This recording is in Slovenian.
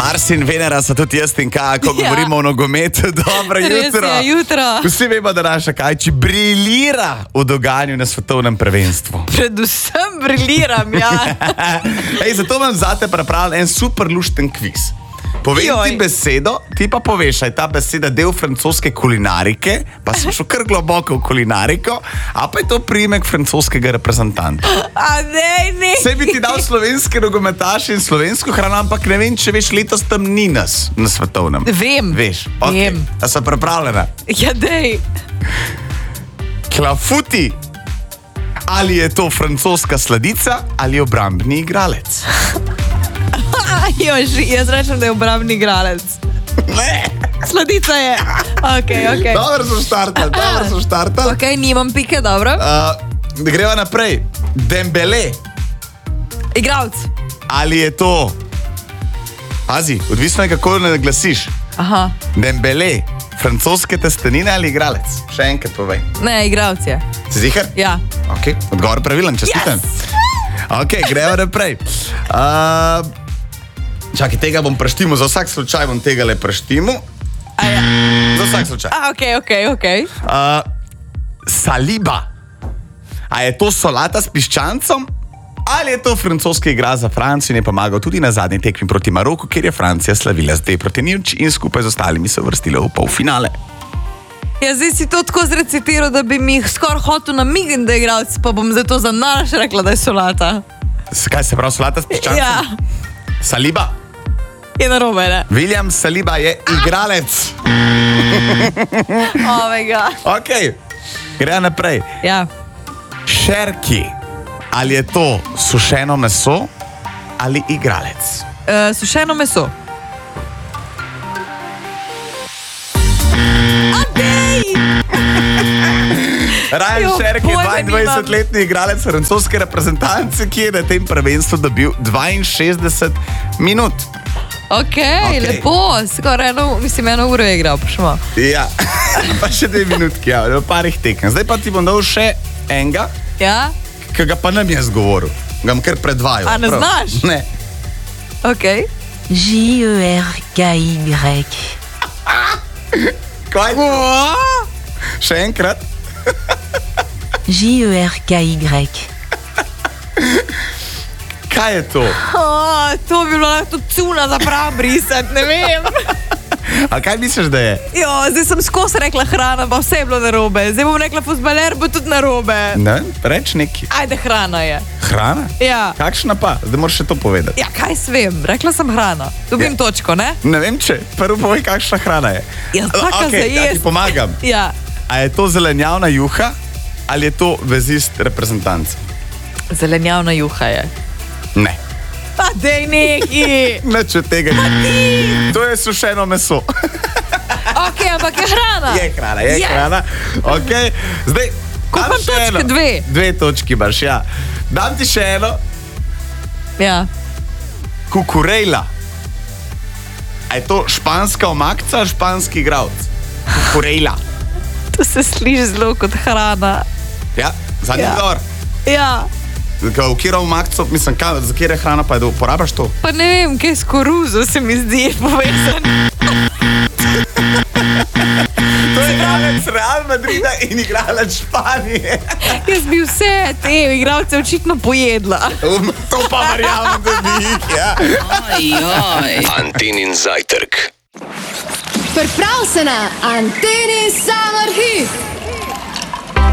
Mars in Venera so tudi jaz in kaj, ko govorimo o nogometu. Dobro jutro. Res je, jutro. Vsi vemo, da naša Kajči briljira v dogajanju na svetovnem prvenstvu. Predvsem briliram, ja. Zato vam zate pripravljam en super lušten kviz. Povej ti besedo, ti pa poveš, je ta beseda del francoske kulinarike, pa sem šel kar globoko v kulinariko, a pa je to priimek francoskega reprezentanta. Ne. Saj bi ti dal slovenske nogometaše in slovensko hrano, ampak ne vem, če veš, letos tam ni nas na svetovnem. Vem. Veš, okay. Vem. A so pripravljena? Ja, dej. Klafuti. Ali je to francoska sladica ali obrambni igralec? Jaz rečem, da je obrambni igralec. Ne. Sladica je. Okay. Dobro so štartali. Ok, nimam pike, dobro. Greva naprej. Dembele. Igralec. Ali je to... Pazi, odvisno je, kako ne glasiš. Aha. Dembele. Francoske testenine ali igralec? Še enkrat povej. Ne, igralec je. Si ziher? Ja. Ok, odgovor pravilen, čestitam. Yes! Ok, greva naprej. Čakaj, tega bom preštimo, za vsak slučaj bom tega le preštimo. Ja. Za vsak slučaj. Ok. Saliba. A je to solata s piščancem? Ali je to francoski igra za Francijo in je pomagal tudi na zadnji tekmi proti Maroku, kjer je Francija slavila z 2-0 in skupaj z ostalimi se vrstila v polfinale? Ja, zdaj si to tako zrecitiral, da bi mi skoraj hotel namigniti, da je igralec, pa bom zato za nalaš rekla, da je solata. Kaj se pravi solata s piščancem? Ja. Saliba. Je narobe, ne? William Saliba je igralec. Omega. Ok, gre naprej. Ja. Šerki. Ali je to sušeno meso ali igralec? Sušeno meso. Ryan Šerki je 22-letni igralec francoske reprezentance, ki je na tem prvenstvu dobil 62 minut. Ok, lepo, skoraj eno uro je igral, pošmo. Ja, pa še 2 minutki, ja, v parih tekem. Zdaj pa ti bom dal še enega, Ja? ki ga pa nam jaz govoril. Ga bom kar predvajal. A ne znaš? Ne. Ok. J-E-R-K-Y. Kaj? Še enkrat. J-E-R-K-Y. Kaj je to? To bi bilo lahko cuna za prav brisati, ne vem. A kaj misliš, da je? Jo, zdaj sem skozi rekla hrana, pa vse je bilo narobe. Zdaj bom rekla fuzbaler, bo tudi narobe. Ne, reč neki. Ajde, hrana je. Hrana? Ja. Kakšna pa? Zdaj moraš še to povedati. Ja, kaj svem, rekla sem hrana. Dobim točko, ne? Ne vem, če. Prvo povej, kakšna hrana je. Ja, taka za Ja jest. ti pomagam. Ja. A je to zelenjavna juha ali je to vezist reprezentanc? Zelenjavna juha je. Ne. Pa dej neki. Nič od tega ni. To je sušeno meso. Ok, ampak je hrana. Je hrana. Ok, zdaj. Koliko imam točke? 2. 2 točki imaš, ja. Dam ti še eno. Ja. Kukurejla. A je to španska omakca ali španski igralec? Kukurejla. To se sliši zelo kot hrana. Ja, zadnji odgovor. Ja. V katero omakco, mislim, za kjer je hrana, pa je da uporabaš to? Pa ne vem, kaj s koruzo se mi zdi povezan. To je igralec Real Madrida in igralec Španije. Jaz bi vse te igralce očitno pojedla. To pa verjamem, da bi jih, ja. Antenin zajtrk. Priprav se na Antenin Summer Hit.